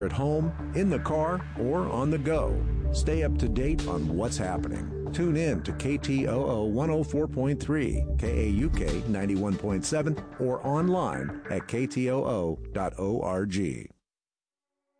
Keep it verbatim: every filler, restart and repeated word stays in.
At home, in the car, or on the go. Stay up to date on what's happening. Tune in to K T O O one oh four point three, K A U K ninety-one point seven, or online at K T O O dot org.